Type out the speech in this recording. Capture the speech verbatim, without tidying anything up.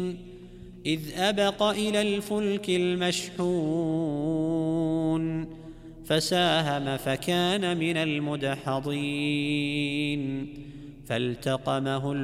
إذ أبق إلى الفلك المشحون فساهم فكان من المدحضين فالتقمه